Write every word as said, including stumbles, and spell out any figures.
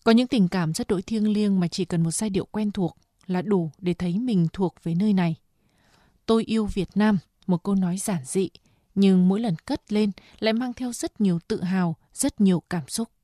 Có những tình cảm rất đỗi thiêng liêng mà chỉ cần một giai điệu quen thuộc là đủ để thấy mình thuộc về nơi này. Tôi yêu Việt Nam, một câu nói giản dị, nhưng mỗi lần cất lên lại mang theo rất nhiều tự hào, rất nhiều cảm xúc.